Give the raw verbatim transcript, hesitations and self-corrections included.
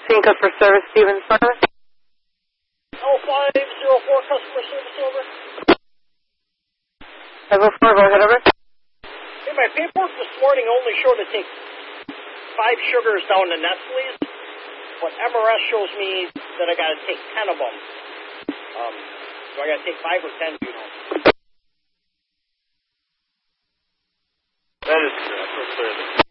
machine code for service, Stevens Service. oh five zero four, customer service, over. five oh four, go ahead, over. Hey, my paperwork this morning only showed to take five sugars down to Nestle's, but M R S shows me that I got to take ten of them. Um, so I got to take five or ten, you know. That is correct. We're clear.